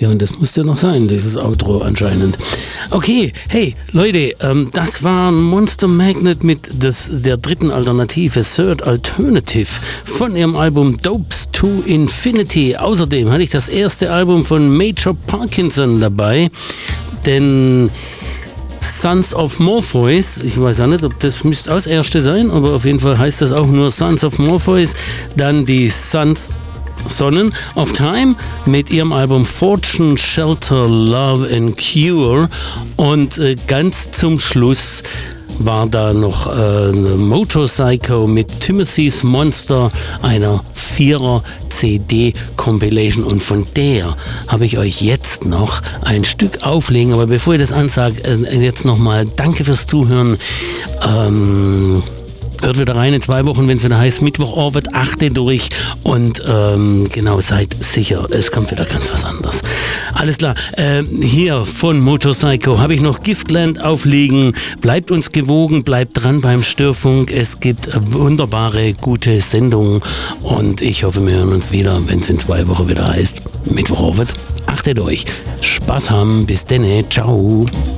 Ja, und das musste noch sein, dieses Outro anscheinend. Okay, hey, Leute, das war Monster Magnet mit der dritten Alternative, Third Alternative, von ihrem Album Dopes to Infinity. Außerdem hatte ich das erste Album von Major Parkinson dabei, denn Sons of Morpheus, ich weiß auch nicht, ob das müsste das erste sein, aber auf jeden Fall heißt das auch nur Sons of Morpheus. Dann die Sonnen of Time mit ihrem Album Fortune, Shelter, Love and Cure. Und ganz zum Schluss war da noch Motorpsycho mit Timothy's Monster, einer 4er CD-Compilation. Und von der habe ich euch jetzt noch ein Stück auflegen. Aber bevor ich das ansage, jetzt nochmal danke fürs Zuhören. Hört wieder rein in 2 Wochen, wenn es wieder heißt Mittwoch Orbit, achte durch und genau, seid sicher, es kommt wieder ganz was anderes. Alles klar, hier von Motorpsycho habe ich noch Giftland aufliegen. Bleibt uns gewogen, bleibt dran beim Störfunk. Es gibt wunderbare, gute Sendungen und ich hoffe, wir hören uns wieder, wenn es in 2 Wochen wieder heißt Mittwoch Orbit, achte durch. Spaß haben, bis denne, ciao.